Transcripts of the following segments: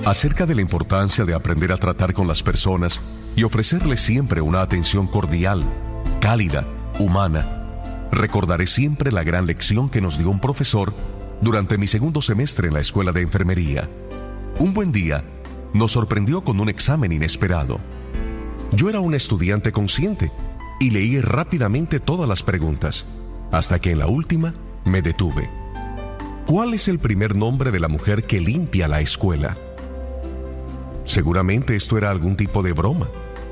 Acerca de la importancia de aprender a tratar con las personas y ofrecerles siempre una atención cordial, cálida, humana, recordaré siempre la gran lección que nos dio un profesor durante mi segundo semestre en la escuela de enfermería. Un buen día, nos sorprendió con un examen inesperado. Yo era un estudiante consciente y leí rápidamente todas las preguntas, hasta que en la última me detuve. ¿Cuál es el primer nombre de la mujer que limpia la escuela? Seguramente esto era algún tipo de broma.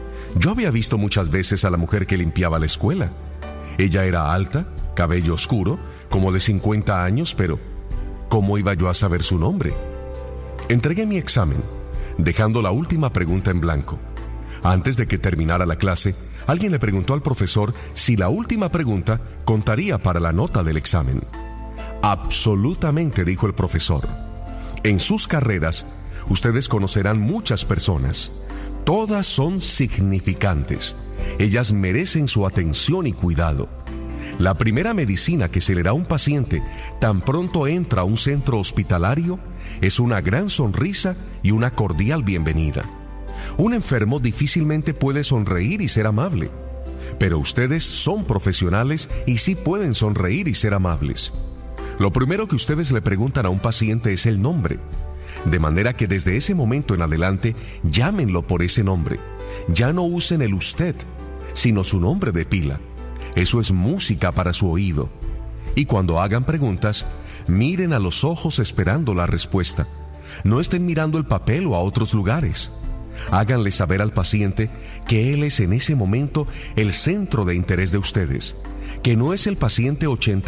Yo había visto muchas veces a la mujer que limpiaba la escuela. Ella era alta, cabello oscuro, como de 50 años, pero ¿cómo iba yo a saber su nombre? Entregué mi examen, dejando la última pregunta en blanco. Antes de que terminara la clase, alguien le preguntó al profesor si la última pregunta contaría para la nota del examen. Absolutamente, dijo el profesor. En sus carreras, ustedes conocerán muchas personas. Todas son significantes. Ellas merecen su atención y cuidado. La primera medicina que se le da a un paciente tan pronto entra a un centro hospitalario es una gran sonrisa y una cordial bienvenida. Un enfermo difícilmente puede sonreír y ser amable, pero ustedes son profesionales y sí pueden sonreír y ser amables. Lo primero que ustedes le preguntan a un paciente es el nombre, de manera que desde ese momento en adelante llámenlo por ese nombre. Ya no usen el usted, sino su nombre de pila. Eso es música para su oído. Y cuando hagan preguntas, miren a los ojos esperando la respuesta. No estén mirando el papel o a otros lugares. Háganle saber al paciente que él es en ese momento el centro de interés de ustedes, que no es el paciente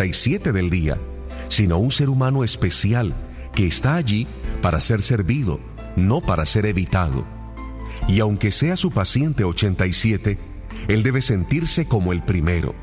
87 del día, sino un ser humano especial que está allí para ser servido, no para ser evitado. Y aunque sea su paciente 87, él debe sentirse como el primero.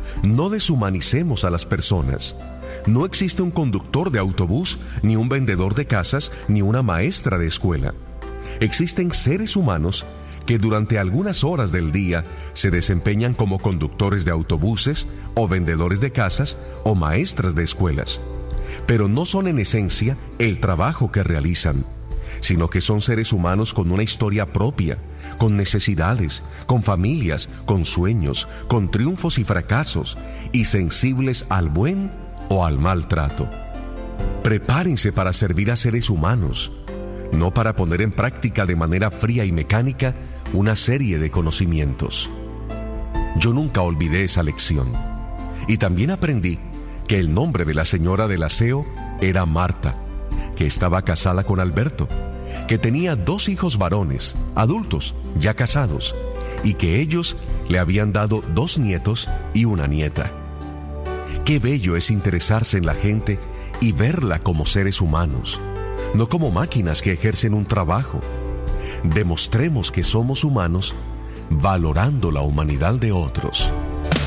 No deshumanicemos a las personas. No existe un conductor de autobús, ni un vendedor de casas, ni una maestra de escuela. Existen seres humanos que durante algunas horas del día se desempeñan como conductores de autobuses, o vendedores de casas, o maestras de escuelas. Pero no son en esencia el trabajo que realizan, sino que son seres humanos con una historia propia, con necesidades, con familias, con sueños, con triunfos y fracasos, y sensibles al buen o al mal trato. Prepárense para servir a seres humanos, no para poner en práctica de manera fría y mecánica una serie de conocimientos. Yo nunca olvidé esa lección. Y también aprendí que el nombre de la señora del aseo era Marta, que estaba casada con Alberto, que tenía 2 hijos varones, adultos, ya casados, y que ellos le habían dado 2 nietos y una nieta. Qué bello es interesarse en la gente y verla como seres humanos, no como máquinas que ejercen un trabajo. Demostremos que somos humanos valorando la humanidad de otros.